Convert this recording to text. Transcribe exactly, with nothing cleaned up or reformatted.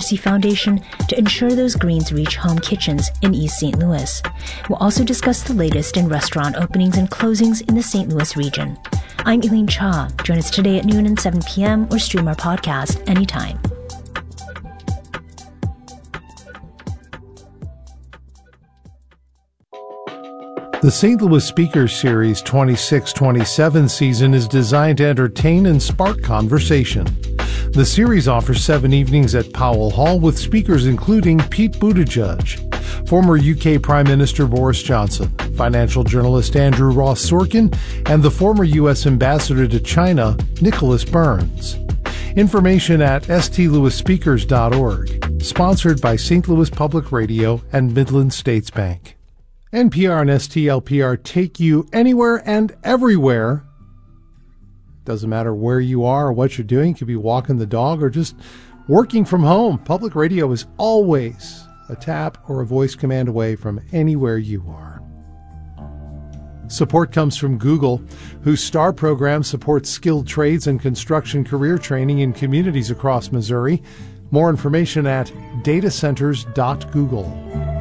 Mercy Foundation to ensure those greens reach home kitchens in East Saint Louis. We'll also discuss the latest in restaurant openings and closings in the Saint Louis region. I'm Elaine Cha. Join us today at noon and seven p.m. or stream our podcast anytime. The Saint Louis Speakers Series twenty-six twenty-seven season is designed to entertain and spark conversation. The series offers seven evenings at Powell Hall with speakers including Pete Buttigieg, former U K Prime Minister Boris Johnson, financial journalist Andrew Ross Sorkin, and the former U S Ambassador to China, Nicholas Burns. Information at s t louis speakers dot org. Sponsored by Saint Louis Public Radio and Midland States Bank. N P R and S T L P R take you anywhere and everywhere. Doesn't matter where you are or what you're doing. You could be walking the dog or just working from home. Public radio is always a tap or a voice command away from anywhere you are. Support comes from Google, whose STAR program supports skilled trades and construction career training in communities across Missouri. More information at datacenters dot google.